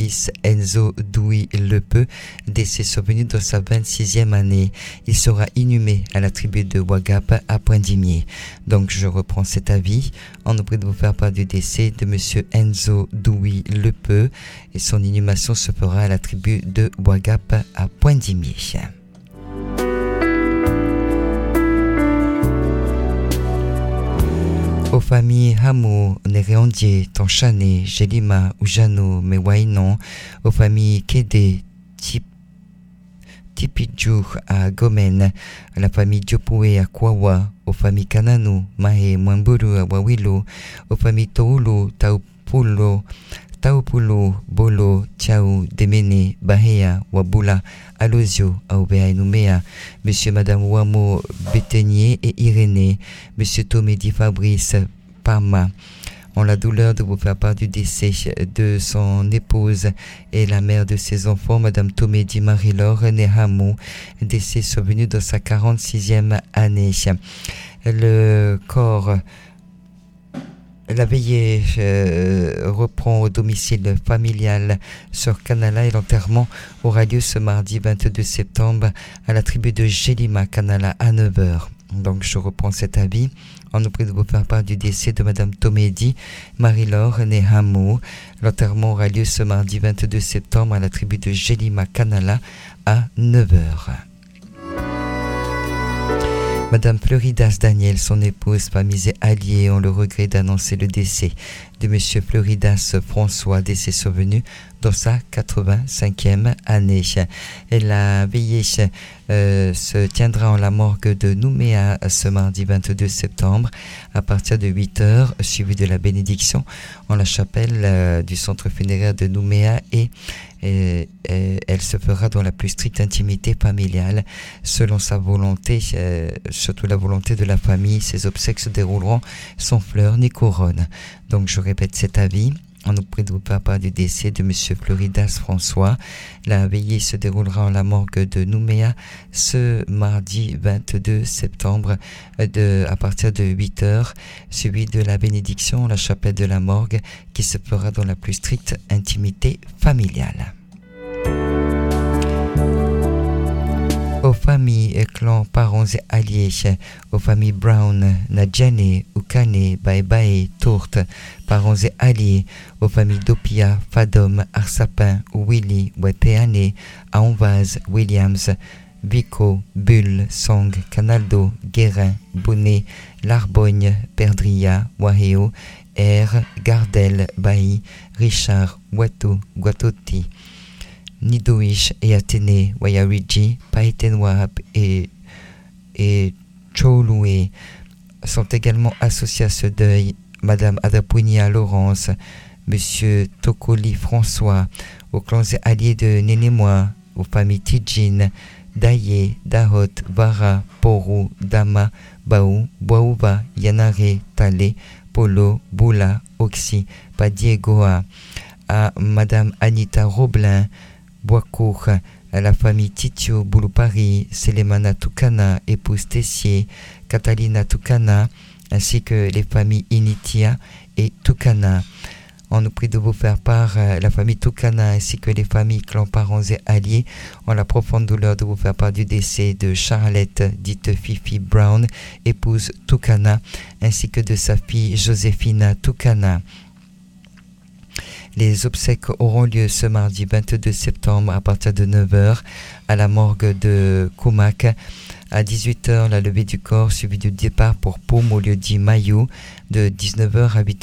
fils Enzo Douy Lepeu, décès survenu dans sa 26e année. Il sera inhumé à la tribu de Ouagap à Poindimier. Donc je reprends cet avis en nous prie de vous faire part du décès de monsieur Enzo Douy Lepeu et son inhumation se fera à la tribu de Ouagap à Poindimier. Aux familles Hamo, Néréandier, Tanchané, Gélima, Oujano, Mewainon, aux familles Kédé, Tipidjou à Gomen, à la famille Diopoué à Kwawa, aux familles Kananou, Mahé, Mwamburu à Wawilo, aux familles Toulu, Taupulo, Bolo, Tiao, Demene, Bahea, Wabula, Alozio, Aubea et Nouméa, Monsieur et Madame Wamo, Béteigné et Irénée, Monsieur Tomédi Fabrice, Parma, ont la douleur de vous faire part du décès de son épouse et la mère de ses enfants, Madame Tomédi Marie-Laure Nehamou, décès survenu dans sa 46e année. Le corps... La veillée reprend au domicile familial sur Kanala et l'enterrement aura lieu ce mardi 22 septembre à la tribu de Gélima, Kanala, à 9h. Donc je reprends cet avis en nous prie de vous faire part du décès de Madame Tomédi Marie-Laure Nehamou. L'enterrement aura lieu ce mardi 22 septembre à la tribu de Gélima, Kanala, à 9h. Madame Floridas Daniel, son épouse, famille et alliés ont le regret d'annoncer le décès de Monsieur Floridas François, décès survenu dans sa 85e année. Et la veillée se tiendra en la morgue de Nouméa ce mardi 22 septembre à partir de 8h, suivi de la bénédiction en la chapelle du centre funéraire de Nouméa et elle se fera dans la plus stricte intimité familiale selon sa volonté, surtout la volonté de la famille. Ses obsèques se dérouleront sans fleurs ni couronne. Donc je répète cet avis en nous prie de vous faire part du décès de Monsieur Floridas François. La veillée se déroulera en la morgue de Nouméa ce mardi 22 septembre à partir de 8h, suivi de la bénédiction en la chapelle de la morgue qui se fera dans la plus stricte intimité familiale. Aux familles, clans, parents et alliés, aux familles Brown, Nadjane, Ukane, Baebae, Tourte, parents et alliés, aux familles Dopia, Fadom, Arsapin, Willy, Wepeane, Aonvaz, Williams, Vico, Bull, Song, Canaldo, Guérin, Bonnet, Larbogne, Perdria, Waheo, R, Gardel, Bailly, Richard, Wato, Guatoti, Nidoish et Athénée, Wayariji, Paitenwap et Chouloué sont également associés à ce deuil. Madame Adapounia Laurence, Monsieur Tokoli François, aux clans et alliés de Nénémois, aux familles Tidjin, Daye, Dahot, Vara, Porou, Dama, Baou, Boaouba, Yanare, Talé, Polo, Boula, Oxy, Padiegoa, à Madame Anita Roblin, Boacour, à la famille Titio Bouloupari, Selemana Toukana, épouse Tessier, Catalina Toukana, ainsi que les familles Initia et Toukana. On nous prie de vous faire part, la famille Toukana ainsi que les familles, clans, parents et alliés ont la profonde douleur de vous faire part du décès de Charlotte, dite Fifi Brown, épouse Toukana, ainsi que de sa fille Joséphina Toukana. Les obsèques auront lieu ce mardi 22 septembre à partir de 9h à la morgue de Koumak. À 18h, la levée du corps suivie du départ pour Paume au lieu dit Maillot de 19h à 8h.